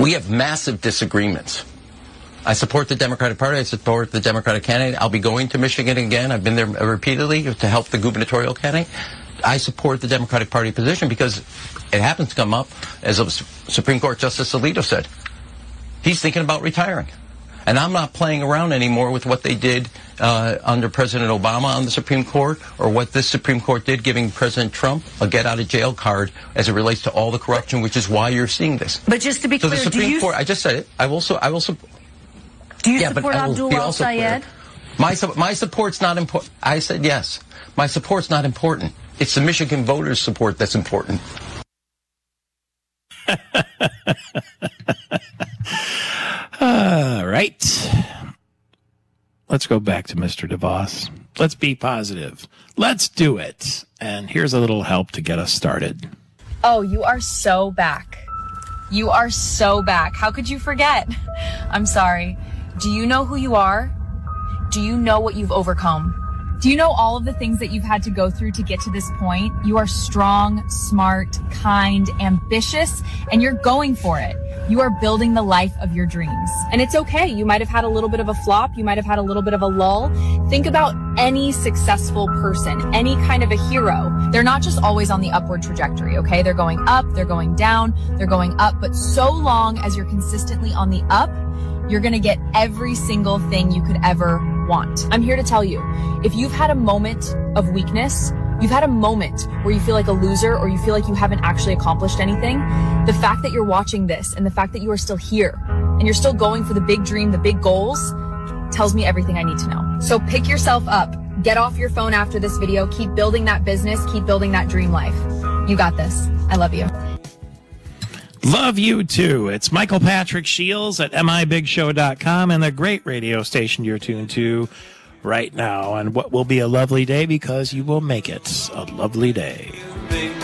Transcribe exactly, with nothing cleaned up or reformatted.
We have massive disagreements. I support the Democratic Party. I support the Democratic candidate. I'll be going to Michigan again. I've been there repeatedly to help the gubernatorial candidate. I support the Democratic Party position because it happens to come up, as Supreme Court Justice Alito said. He's thinking about retiring. And I'm not playing around anymore with what they did uh, under President Obama on the Supreme Court, or what this Supreme Court did giving President Trump a get-out-of-jail card as it relates to all the corruption, which is why you're seeing this. But just to be so clear, the Supreme do you... Court, I just said it, I will, so, I will support... Do you yeah, support Abdul al-Sayed? My, my support's not important. I said yes. My support's not important. It's the Michigan voters' support that's important. All right. Let's go back to Mister DeVos. Let's be positive. Let's do it. And here's a little help to get us started. Oh, you are so back. You are so back. How could you forget? I'm sorry. Do you know who you are? Do you know what you've overcome? Do you know all of the things that you've had to go through to get to this point? You are strong, smart, kind, ambitious, and you're going for it. You are building the life of your dreams. And it's okay. You might have had a little bit of a flop. You might have had a little bit of a lull. Think about any successful person, any kind of a hero. They're not just always on the upward trajectory, okay? They're going up, they're going down, they're going up. But so long as you're consistently on the up, you're going to get every single thing you could ever want. I'm here to tell you, if you've had a moment of weakness, you've had a moment where you feel like a loser or you feel like you haven't actually accomplished anything, the fact that you're watching this and the fact that you are still here and you're still going for the big dream, the big goals, tells me everything I need to know. So pick yourself up, get off your phone after this video, keep building that business, keep building that dream life. You got this. I love you. Love you too. It's Michael Patrick Shields at M I Big Show dot com and the great radio station you're tuned to right now. And what will be a lovely day because you will make it a lovely day.